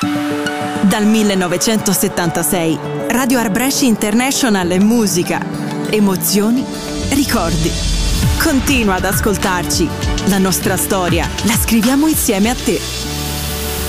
Dal 1976, Radio Art Brescia International è musica, emozioni, ricordi. Continua ad ascoltarci. La nostra storia la scriviamo insieme a te.